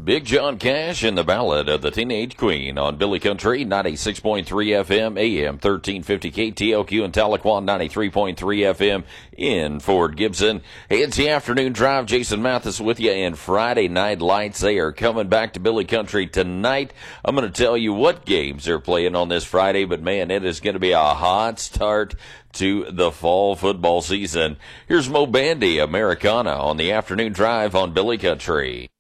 Big John Cash and the Ballad of the Teenage Queen on Billy Country, 96.3 FM, AM 1350 KTLQ in Tahlequah, 93.3 FM in Fort Gibson. Hey, it's the afternoon drive. Jason Mathis with you, and Friday Night Lights, they are coming back to Billy Country tonight. I'm going to tell you what games they're playing on this Friday, but man, it is going to be a hot start to the fall football season. Here's Mo Bandy, Americana, on the afternoon drive on Billy Country.